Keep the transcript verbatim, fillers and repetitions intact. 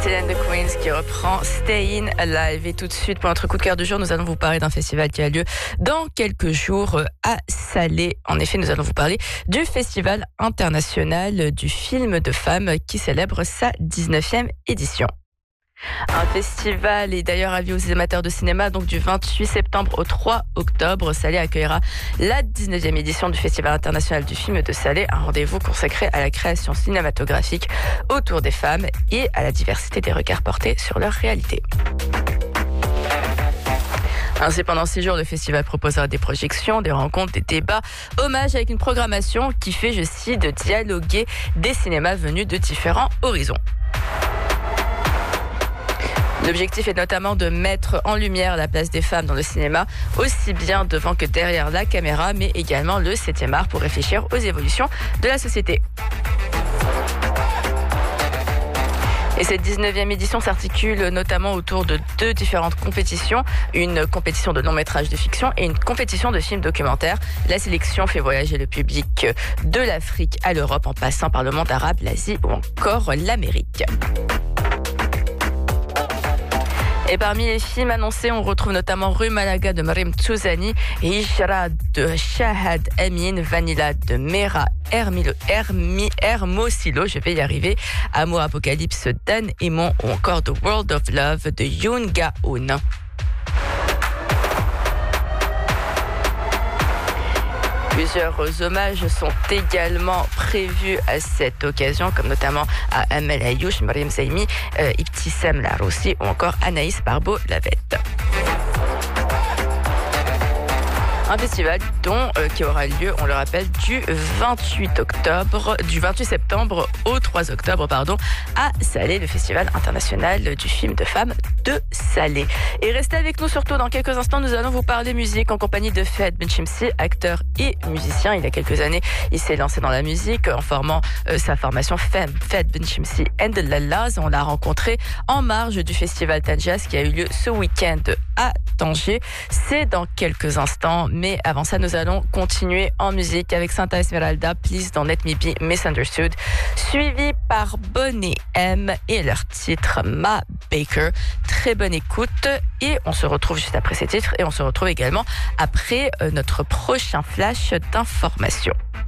City and the Queens qui reprend Stayin' Alive. Et tout de suite, pour notre coup de cœur du jour, nous allons vous parler d'un festival qui a lieu dans quelques jours à Salé. En effet, nous allons vous parler du Festival international du film de femmes qui célèbre sa dix-neuvième édition. Un festival est d'ailleurs avis aux amateurs de cinéma, donc du vingt-huit septembre au trois octobre. Salé accueillera la dix-neuvième édition du Festival international du film de Salé, un rendez-vous consacré à la création cinématographique autour des femmes et à la diversité des regards portés sur leur réalité. Ainsi, pendant six jours, le festival proposera des projections, des rencontres, des débats, hommages avec une programmation qui fait, je cite, de dialoguer des cinémas venus de différents horizons. L'objectif est notamment de mettre en lumière la place des femmes dans le cinéma, aussi bien devant que derrière la caméra, mais également le septième art pour réfléchir aux évolutions de la société. Et cette dix-neuvième édition s'articule notamment autour de deux différentes compétitions, une compétition de long métrage de fiction et une compétition de films documentaires. La sélection fait voyager le public de l'Afrique à l'Europe en passant par le monde arabe, l'Asie ou encore l'Amérique. Et parmi les films annoncés, on retrouve notamment Rue Malaga de Mariam Tsouzani, Hijra de Shahad Amin, Vanilla de Mera Hermilo, Hermi, Hermosilo, je vais y arriver, Amour Apocalypse d'Anne Aimon ou encore The World of Love de Yoon Ga-eun. Plusieurs hommages sont également prévus à cette occasion, comme notamment à Amel Ayouch, Mariam Zaimi, euh, Ibtissam Laroussi ou encore Anaïs Barbeau-Lavette. Un festival dont, euh, qui aura lieu, on le rappelle, du vingt-huit octobre, du vingt-huit septembre au trois octobre, pardon, à Salé, le Festival international du film de femmes de Salé. Et restez avec nous surtout dans quelques instants, nous allons vous parler musique en compagnie de Fed Benchimsi, acteur et musicien. Il y a quelques années, il s'est lancé dans la musique en formant euh, sa formation Fed Benchimsi and the Lallas. On l'a rencontré en marge du Festival Tanjas qui a eu lieu ce week-end à Tanger. C'est dans quelques instants. Mais avant ça, nous allons continuer en musique avec Santa Esmeralda, Please Don't Let Me Be Misunderstood, suivi par Bonnie M et leur titre Ma Baker. Très bonne écoute et on se retrouve juste après ces titres et on se retrouve également après notre prochain flash d'information.